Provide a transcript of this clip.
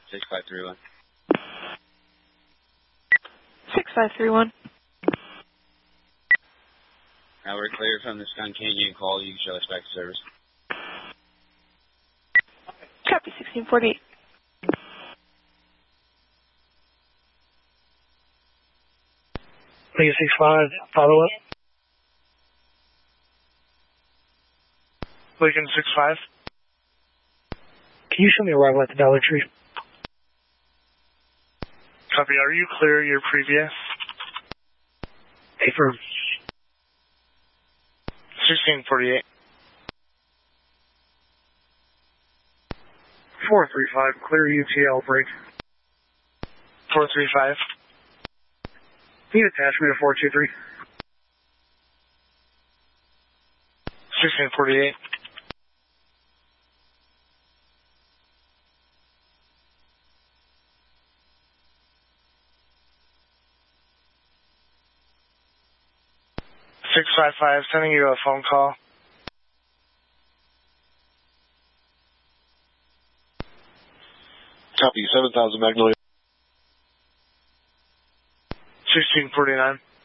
6531. 6531. We're clear from the Skunk Canyon call. You can show us back to service. Copy 1648. Legacy 65, follow up. Lincoln 65. Can you show me arrival at the Dollar Tree? Copy. Are you clear your previous? Affirm. 1648. 435, clear UTL break. 435. Need attachment to 423. 1648. Sending you a phone call. Copy, 7000 Magnolia. 1649.